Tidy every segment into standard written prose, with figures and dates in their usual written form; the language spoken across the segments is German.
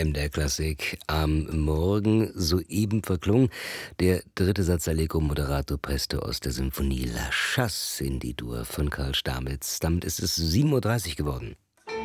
MDR Klassik am Morgen. Soeben verklungen der dritte Satz Allegro moderato presto aus der Symphonie La Chasse in D-Dur von Karl Stamitz. Damit ist es 7:30 Uhr geworden.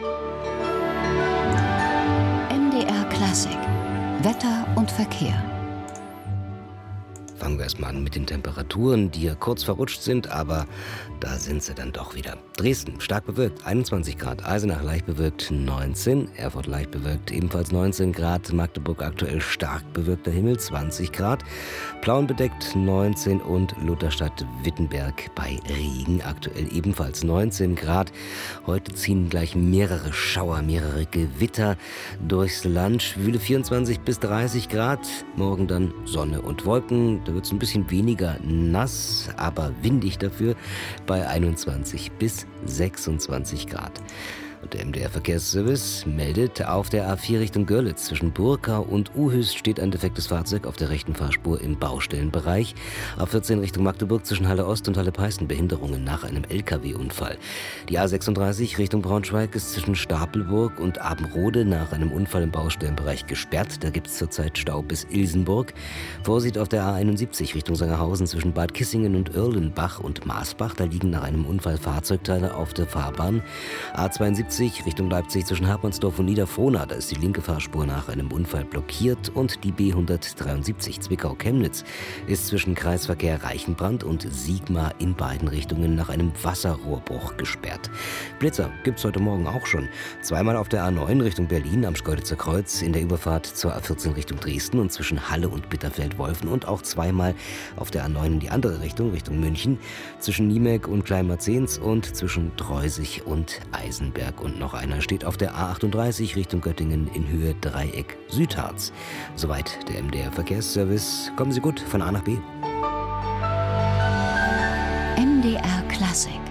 MDR Klassik. Wetter und Verkehr. Fangen wir erstmal an mit den Temperaturen, die ja kurz verrutscht sind, aber da sind sie dann doch wieder. Dresden stark bewölkt, 21 Grad, Eisenach leicht bewölkt, 19, Erfurt leicht bewölkt, ebenfalls 19 Grad, Magdeburg aktuell stark bewölkter Himmel, 20 Grad, Plauen bedeckt, 19 und Lutherstadt-Wittenberg bei Regen aktuell ebenfalls 19 Grad. Heute ziehen gleich mehrere Schauer, mehrere Gewitter durchs Land, schwüle 24 bis 30 Grad, morgen dann Sonne und Wolken. Da wird es ein bisschen weniger nass, aber windig dafür bei 21 bis 26 Grad. Und der MDR-Verkehrsservice meldet, auf der A4 Richtung Görlitz zwischen Burkau und Uhüst steht ein defektes Fahrzeug auf der rechten Fahrspur im Baustellenbereich. A14 Richtung Magdeburg zwischen Halle Ost und Halle Peißen Behinderungen nach einem LKW-Unfall. Die A36 Richtung Braunschweig ist zwischen Stapelburg und Abenrode nach einem Unfall im Baustellenbereich gesperrt. Da gibt es zurzeit Stau bis Ilsenburg. Vorsicht auf der A71 Richtung Sangerhausen zwischen Bad Kissingen und Irlenbach und Maasbach. Da liegen nach einem Unfall Fahrzeugteile auf der Fahrbahn. A72 Richtung Leipzig zwischen Hartmannsdorf und Niederfrohna, da ist die linke Fahrspur nach einem Unfall blockiert und die B173 Zwickau-Chemnitz ist zwischen Kreisverkehr Reichenbrand und Sigma in beiden Richtungen nach einem Wasserrohrbruch gesperrt. Blitzer gibt's heute Morgen auch schon. Zweimal auf der A9 Richtung Berlin am Schkeuditzer Kreuz in der Überfahrt zur A14 Richtung Dresden und zwischen Halle und Bitterfeld-Wolfen und auch zweimal auf der A9 in die andere Richtung, Richtung München, zwischen Niemek und Kleinmarzens und zwischen Treusig und Eisenberg. Und noch einer steht auf der A38 Richtung Göttingen in Höhe Dreieck Südharz. Soweit der MDR Verkehrsservice. Kommen Sie gut von A nach B. MDR Klassik.